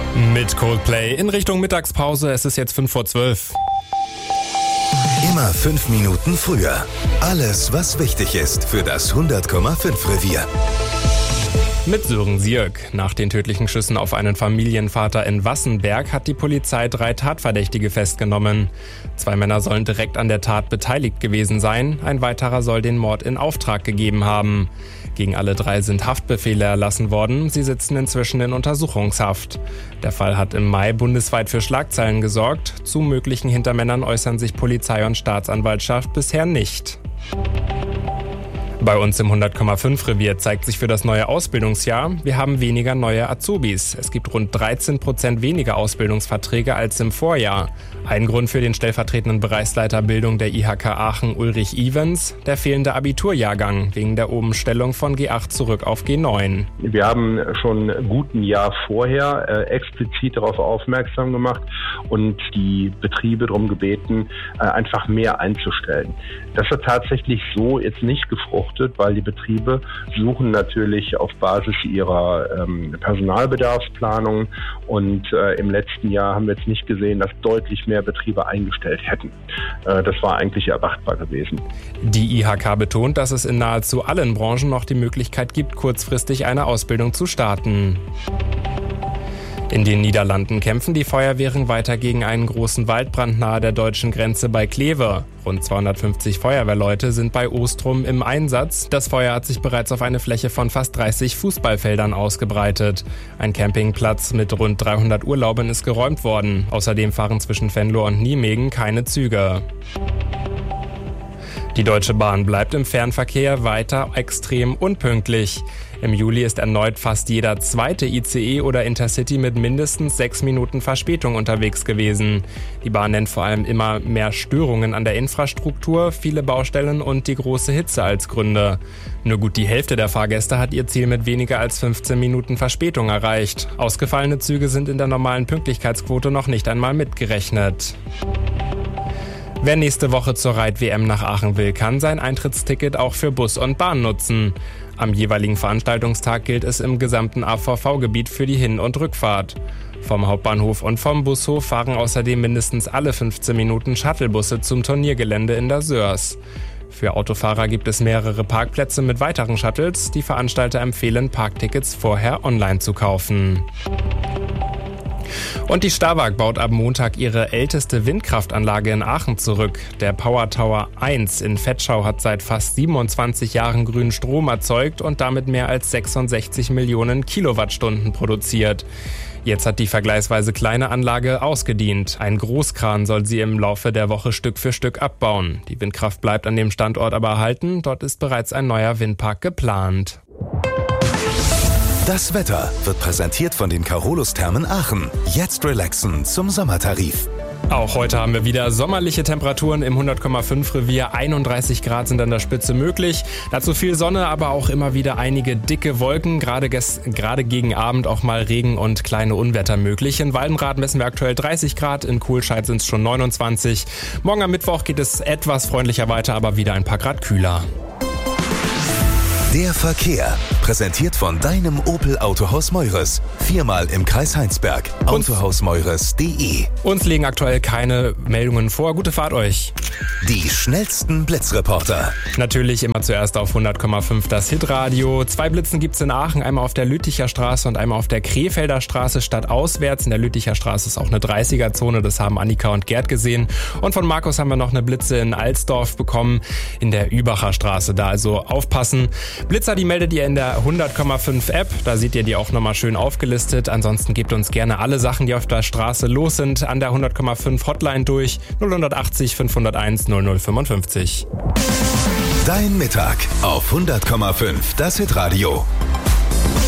Mit Coldplay in Richtung Mittagspause. Es ist jetzt 11:05. Immer 5 Minuten früher. Alles, was wichtig ist für das 100,5 Revier. Mit Sören Sierk. Nach den tödlichen Schüssen auf einen Familienvater in Wassenberg hat die Polizei 3 Tatverdächtige festgenommen. 2 Männer sollen direkt an der Tat beteiligt gewesen sein. Ein weiterer soll den Mord in Auftrag gegeben haben. Gegen alle 3 sind Haftbefehle erlassen worden. Sie sitzen inzwischen in Untersuchungshaft. Der Fall hat im Mai bundesweit für Schlagzeilen gesorgt. Zu möglichen Hintermännern äußern sich Polizei und Staatsanwaltschaft bisher nicht. Bei uns im 100,5 Revier zeigt sich für das neue Ausbildungsjahr, wir haben weniger neue Azubis. Es gibt rund 13% weniger Ausbildungsverträge als im Vorjahr. Ein Grund für den stellvertretenden Bereichsleiter Bildung der IHK Aachen Ulrich Evans, der fehlende Abiturjahrgang wegen der Umstellung von G8 zurück auf G9. Wir haben schon gut ein Jahr vorher explizit darauf aufmerksam gemacht und die Betriebe darum gebeten, einfach mehr einzustellen. Das hat tatsächlich so jetzt nicht gefruchtet, weil die Betriebe suchen natürlich auf Basis ihrer Personalbedarfsplanung und im letzten Jahr haben wir jetzt nicht gesehen, dass deutlich mehr Betriebe eingestellt hätten. Das war eigentlich erwartbar gewesen. Die IHK betont, dass es in nahezu allen Branchen noch die Möglichkeit gibt, kurzfristig eine Ausbildung zu starten. In den Niederlanden kämpfen die Feuerwehren weiter gegen einen großen Waldbrand nahe der deutschen Grenze bei Kleve. Rund 250 Feuerwehrleute sind bei Ostrum im Einsatz. Das Feuer hat sich bereits auf eine Fläche von fast 30 Fußballfeldern ausgebreitet. Ein Campingplatz mit rund 300 Urlaubern ist geräumt worden. Außerdem fahren zwischen Venlo und Nijmegen keine Züge. Die Deutsche Bahn bleibt im Fernverkehr weiter extrem unpünktlich. Im Juli ist erneut fast jeder zweite ICE oder Intercity mit mindestens 6 Minuten Verspätung unterwegs gewesen. Die Bahn nennt vor allem immer mehr Störungen an der Infrastruktur, viele Baustellen und die große Hitze als Gründe. Nur gut die Hälfte der Fahrgäste hat ihr Ziel mit weniger als 15 Minuten Verspätung erreicht. Ausgefallene Züge sind in der normalen Pünktlichkeitsquote noch nicht einmal mitgerechnet. Wer nächste Woche zur Reit-WM nach Aachen will, kann sein Eintrittsticket auch für Bus und Bahn nutzen. Am jeweiligen Veranstaltungstag gilt es im gesamten AVV-Gebiet für die Hin- und Rückfahrt. Vom Hauptbahnhof und vom Bushof fahren außerdem mindestens alle 15 Minuten Shuttlebusse zum Turniergelände in der Sörs. Für Autofahrer gibt es mehrere Parkplätze mit weiteren Shuttles. Die Veranstalter empfehlen, Parktickets vorher online zu kaufen. Und die Starwag baut ab Montag ihre älteste Windkraftanlage in Aachen zurück. Der Power Tower 1 in Vetschau hat seit fast 27 Jahren grünen Strom erzeugt und damit mehr als 66 Millionen Kilowattstunden produziert. Jetzt hat die vergleichsweise kleine Anlage ausgedient. Ein Großkran soll sie im Laufe der Woche Stück für Stück abbauen. Die Windkraft bleibt an dem Standort aber erhalten. Dort ist bereits ein neuer Windpark geplant. Das Wetter wird präsentiert von den Carolus-Thermen Aachen. Jetzt relaxen zum Sommertarif. Auch heute haben wir wieder sommerliche Temperaturen im 100,5 Revier. 31 Grad sind an der Spitze möglich. Dazu viel Sonne, aber auch immer wieder einige dicke Wolken. Gerade gegen Abend auch mal Regen und kleine Unwetter möglich. In Waldenrath messen wir aktuell 30 Grad, in Kohlscheid sind es schon 29. Morgen am Mittwoch geht es etwas freundlicher weiter, aber wieder ein paar Grad kühler. Der Verkehr, präsentiert von deinem Opel Autohaus Meures. 4-mal im Kreis Heinsberg. Autohausmeures.de. Uns liegen aktuell keine Meldungen vor. Gute Fahrt euch. Die schnellsten Blitzreporter. Natürlich immer zuerst auf 100,5 das Hitradio. 2 Blitzen gibt's in Aachen, einmal auf der Lütticher Straße und einmal auf der Krefelder Straße stadtauswärts. In der Lütticher Straße ist auch eine 30er-Zone, das haben Annika und Gerd gesehen. Und von Markus haben wir noch eine Blitze in Alsdorf bekommen, in der Übacher Straße. Da also aufpassen. Blitzer, die meldet ihr in der 100,5 App. Da seht ihr die auch nochmal schön aufgelistet. Ansonsten gebt uns gerne alle Sachen, die auf der Straße los sind, an der 100,5 Hotline durch. 080 501 0055. Dein Mittag auf 100,5 das Hitradio.